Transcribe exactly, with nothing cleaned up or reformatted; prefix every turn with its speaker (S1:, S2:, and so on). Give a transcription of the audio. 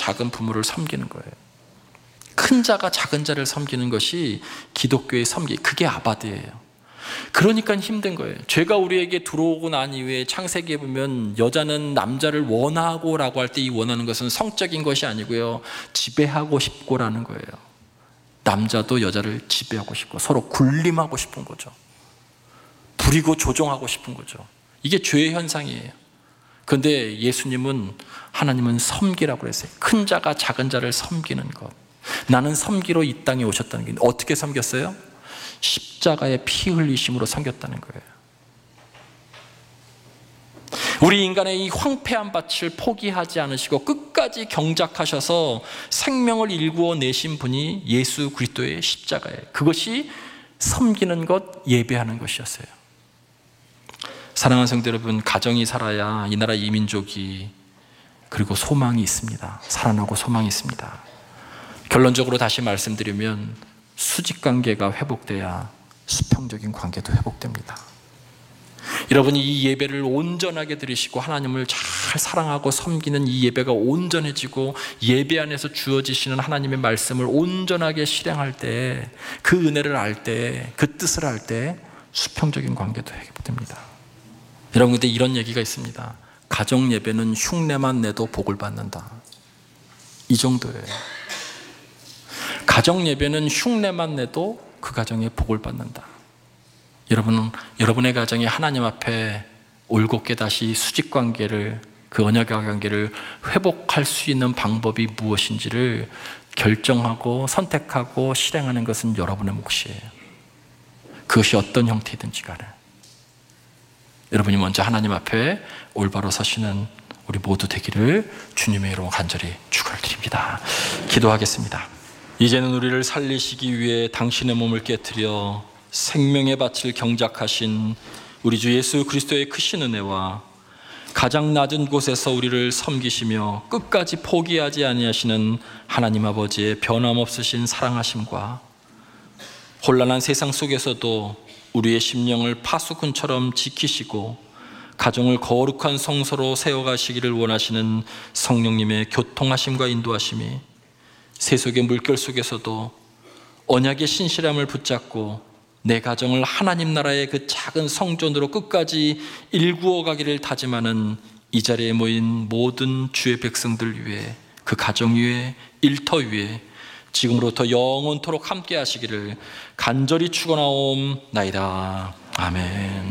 S1: 작은 부모를 섬기는 거예요. 큰 자가 작은 자를 섬기는 것이 기독교의 섬기, 그게 아바드예요. 그러니까 힘든 거예요. 죄가 우리에게 들어오고 난 이후에 창세기에 보면 여자는 남자를 원하고 라고 할 때 이 원하는 것은 성적인 것이 아니고요, 지배하고 싶고라는 거예요. 남자도 여자를 지배하고 싶고 서로 군림하고 싶은 거죠. 부리고 조종하고 싶은 거죠. 이게 죄의 현상이에요. 그런데 예수님은, 하나님은 섬기라고 그랬어요. 큰 자가 작은 자를 섬기는 것. 나는 섬기러 이 땅에 오셨다는 게, 어떻게 섬겼어요? 십자가의 피 흘리심으로 섬겼다는 거예요. 우리 인간의 이 황폐한 밭을 포기하지 않으시고 끝까지 경작하셔서 생명을 일구어 내신 분이 예수 그리스도의 십자가예요. 그것이 섬기는 것, 예배하는 것이었어요. 사랑하는 성도 여러분, 가정이 살아야 이 나라 이 민족이, 그리고 소망이 있습니다. 살아나고 소망이 있습니다. 결론적으로 다시 말씀드리면, 수직관계가 회복돼야 수평적인 관계도 회복됩니다. 여러분이 이 예배를 온전하게 드리시고 하나님을 잘 사랑하고 섬기는 이 예배가 온전해지고 예배 안에서 주어지시는 하나님의 말씀을 온전하게 실행할 때, 그 은혜를 알 때, 그 뜻을 알 때 수평적인 관계도 회복됩니다. 여러분, 근데 이런 얘기가 있습니다. 가정 예배는 흉내만 내도 복을 받는다. 이 정도예요. 가정 예배는 흉내만 내도 그 가정에 복을 받는다. 여러분은 여러분의 가정이 하나님 앞에 올곧게 다시 수직 관계를, 그 언약의 관계를 회복할 수 있는 방법이 무엇인지를 결정하고 선택하고 실행하는 것은 여러분의 몫이에요. 그것이 어떤 형태이든지 간에 여러분이 먼저 하나님 앞에 올바로 서시는 우리 모두 되기를 주님의 이름으로 간절히 축원드립니다. 기도하겠습니다. 이제는 우리를 살리시기 위해 당신의 몸을 깨뜨려 생명의 밭을 경작하신 우리 주 예수 그리스도의 크신 은혜와 가장 낮은 곳에서 우리를 섬기시며 끝까지 포기하지 아니하시는 하나님 아버지의 변함없으신 사랑하심과 혼란한 세상 속에서도 우리의 심령을 파수꾼처럼 지키시고 가정을 거룩한 성소로 세워가시기를 원하시는 성령님의 교통하심과 인도하심이 세속의 물결 속에서도 언약의 신실함을 붙잡고 내 가정을 하나님 나라의 그 작은 성전으로 끝까지 일구어 가기를 다짐하는 이 자리에 모인 모든 주의 백성들 위해, 그 가정 위에, 일터 위에 지금으로부터 영원토록 함께 하시기를 간절히 축원하옵나이다. 아멘.